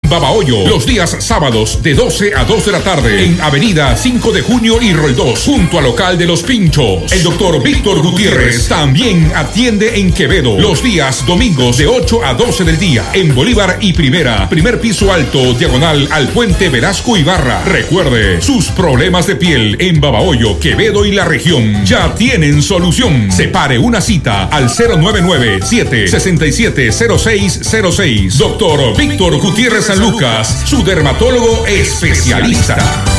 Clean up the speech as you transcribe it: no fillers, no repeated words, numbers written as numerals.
Babahoyo, los días sábados de 12 a 2 de la tarde en Avenida 5 de Junio y Roldós, junto al local de Los Pinchos. El doctor Víctor Gutiérrez también atiende en Quevedo los días domingos de 8 a 12 del día en Bolívar y Primera, primer piso alto, diagonal al puente Velasco Ibarra. Recuerde, sus problemas de piel en Babahoyo, Quevedo y la región ya tienen solución. Separe una cita al 099-767-0606. Doctor Víctor Gutiérrez San Lucas, su dermatólogo especialista.